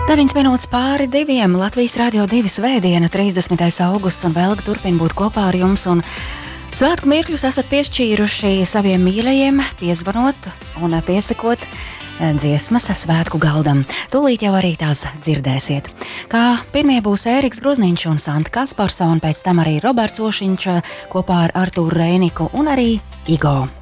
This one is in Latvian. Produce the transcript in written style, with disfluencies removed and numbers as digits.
9 minūtes pāri 2. Latvijas Rādio 2 svētdiena, 30. augusts, un Velga turpina būt kopā ar jums. Un svētku mirkļus esat piešķīruši saviem mīļajiem, piezvanot un piesakot dziesmas svētku galdam. Tūlīt jau arī tās dzirdēsiet. Kā pirmie būs Ēriks Gruzniņš un Santa Kasparsa, un pēc tam arī Roberts Ošiņš kopā ar Artūru Reiniku un arī Igo.